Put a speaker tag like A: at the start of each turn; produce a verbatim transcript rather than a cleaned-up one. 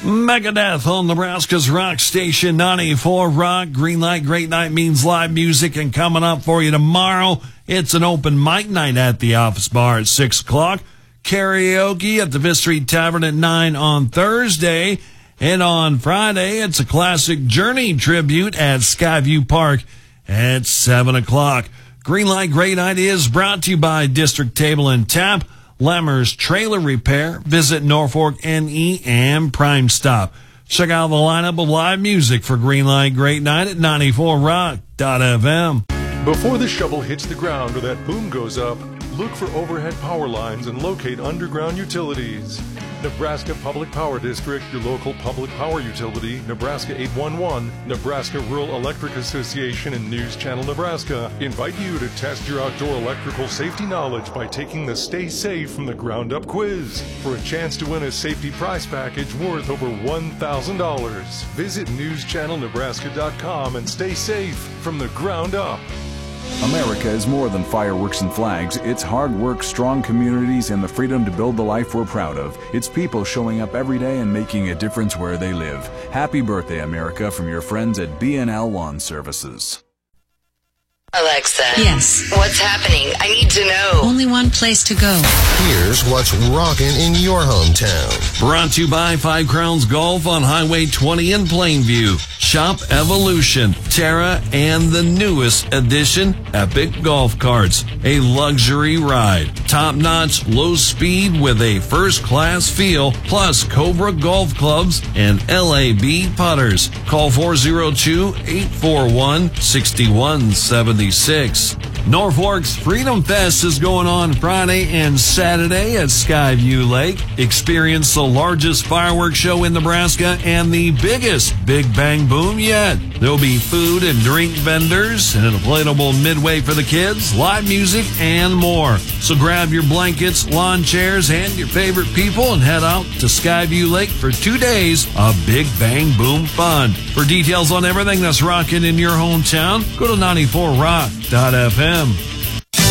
A: Megadeth on Nebraska's rock station, ninety-four Rock. Green Light Great Night means live music, and coming up for you tomorrow, it's an open mic night at the Office Bar at six o'clock. Karaoke at the Fifth Street Tavern at nine on Thursday. And on Friday, it's a classic Journey tribute at Skyview Park at seven o'clock. Green Light Great Night is brought to you by District Table and Tap, Lemmer's Trailer Repair, Visit Norfolk N E, and Prime Stop. Check out the lineup of live music for Green Light Great Night at ninety-four rock dot f m.
B: Before the shovel hits the ground or that boom goes up, look for overhead power lines and locate underground utilities. Nebraska Public Power District, your local public power utility, Nebraska eight one one, Nebraska Rural Electric Association, and News Channel Nebraska invite you to test your outdoor electrical safety knowledge by taking the Stay Safe from the Ground Up quiz for a chance to win a safety prize package worth over one thousand dollars. Visit news channel nebraska dot com and stay safe from the ground up.
C: America is more than fireworks and flags. It's hard work, strong communities, and the freedom to build the life we're proud of. It's people showing up every day and making a difference where they live. Happy birthday, America, from your friends at B and L Lawn Services.
D: Alexa.
E: Yes.
D: What's happening? I need to know.
E: Only one place to go.
F: Here's what's rocking in your hometown.
A: Brought to you by Five Crowns Golf on Highway twenty in Plainview. Shop Evolution, Terra, and the newest edition, Epic Golf Carts. A luxury ride. Top-notch, low speed with a first-class feel, plus Cobra Golf Clubs and L A B putters. Call four oh two, eight four one, six one seven six. Norfolk's Freedom Fest is going on Friday and Saturday at Skyview Lake. Experience the largest fireworks show in Nebraska and the biggest Big Bang Boom yet. There'll be food and drink vendors, an inflatable midway for the kids, live music, and more. So grab your blankets, lawn chairs, and your favorite people and head out to Skyview Lake for two days of Big Bang Boom fun. For details on everything that's rocking in your hometown, go to ninety-four rock dot f m.